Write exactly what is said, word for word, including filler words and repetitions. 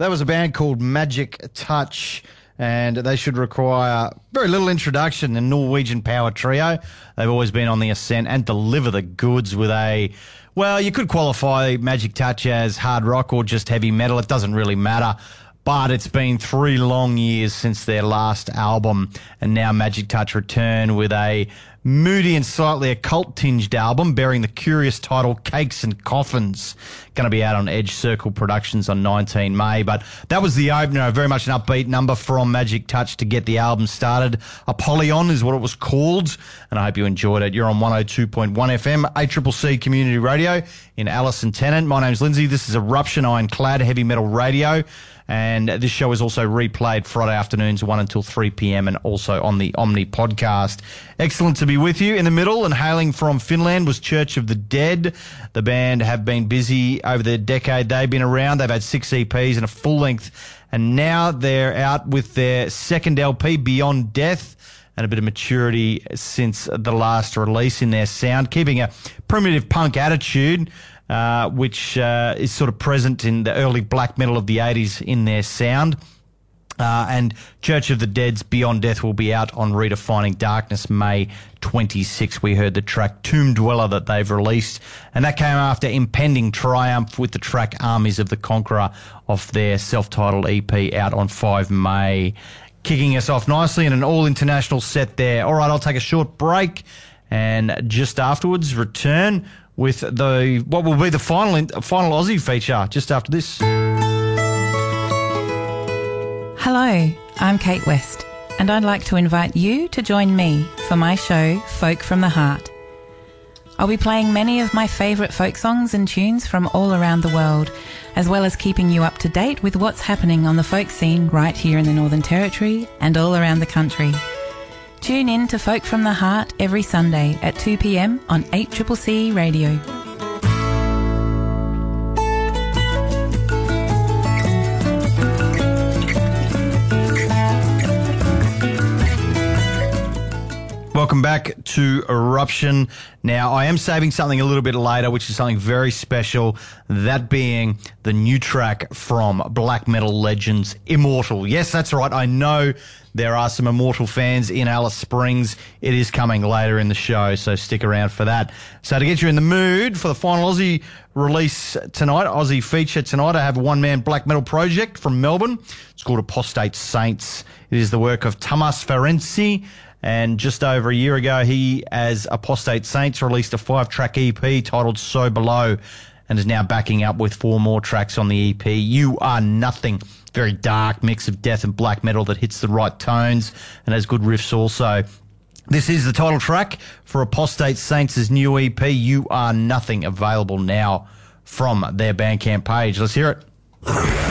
That was a band called Magic Touch, and they should require very little introduction. The Norwegian power trio. They've always been on the ascent and deliver the goods with a, well, you could qualify Magic Touch as hard rock or just heavy metal. It doesn't really matter. But it's been three long years since their last album, and now Magic Touch return with a moody and slightly occult-tinged album bearing the curious title Cakes and Coffins. Going to be out on Edge Circle Productions on nineteenth of May, but that was the opener, very much an upbeat number from Magic Touch to get the album started. Apollyon is what it was called, and I hope you enjoyed it. You're on one oh two point one F M, A C C C Community Radio in Alice and Tennant. My name's Lindsay. This is Eruption Ironclad Heavy Metal Radio. And this show is also replayed Friday afternoons, one until three p.m, and also on the Omni podcast. Excellent to be with you. In the middle and hailing from Finland was Church of the Dead. The band have been busy over the decade they've been around. They've had six E Ps and a full length, and now they're out with their second L P, Beyond Death, and a bit of maturity since the last release in their sound, keeping a primitive punk attitude, Uh, which uh, is sort of present in the early black metal of the eighties in their sound. Uh, and Church of the Dead's Beyond Death will be out on Redefining Darkness May twenty-sixth. We heard the track Tomb Dweller that they've released, and that came after impending triumph with the track Armies of the Conqueror off their self-titled E P out on five May. Kicking us off nicely in an all-international set there. All right, I'll take a short break, and just afterwards return with the what will be the final final Aussie feature just after this. Hello, I'm Kate West, and I'd like to invite you to join me for my show, Folk from the Heart. I'll be playing many of my favourite folk songs and tunes from all around the world, as well as keeping you up to date with what's happening on the folk scene right here in the Northern Territory and all around the country. Tune in to Folk from the Heart every Sunday at two p.m. on A C C C Radio. Welcome back to Eruption. Now, I am saving something a little bit later, which is something very special, that being the new track from black metal legends Immortal. Yes, that's right. I know there are some Immortal fans in Alice Springs. It is coming later in the show, so stick around for that. So to get you in the mood for the final Aussie release tonight, Aussie feature tonight, I have a one-man black metal project from Melbourne. It's called Apostate Saints. It is the work of Thomas Ferenczi. And just over a year ago, he, as Apostate Saints, released a five-track E P titled So Below, and is now backing up with four more tracks on the E P. You Are Nothing. Very dark mix of death and black metal that hits the right tones and has good riffs also. This is the title track for Apostate Saints' new E P, You Are Nothing, available now from their Bandcamp page. Let's hear it.